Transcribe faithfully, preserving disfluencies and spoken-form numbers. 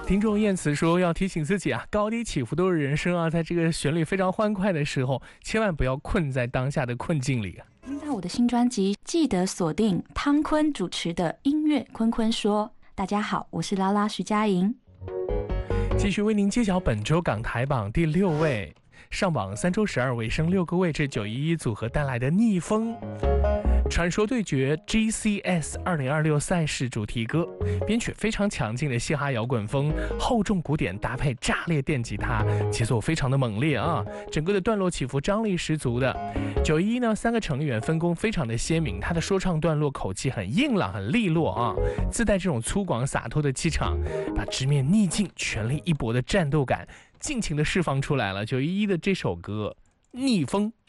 听众燕慈说，要提醒自己啊，高低起伏都是人生啊，在这个旋律非常欢快的时候，千万不要困在当下的困境里啊。 听到我的新专辑，记得锁定汤坤主持的音乐坤坤说。大家好，我是拉拉徐佳莹， 继续为您揭晓本周港台榜第六位，上榜三周十二位，升六个位置，九一一组合带来的逆风。传说对决 G C S 二零二六赛事主题歌，编曲非常强劲的嘻哈摇滚风，厚重鼓点搭配炸裂电吉他，节奏非常的猛烈啊，整个的段落起伏张力十足的。九一一呢，三个成员分工非常的鲜明，他的说唱段落口气很硬朗很利落啊，自带这种粗犷洒脱的气场，把直面逆境全力一搏的战斗感尽情的释放出来了。九一一的这首歌逆风。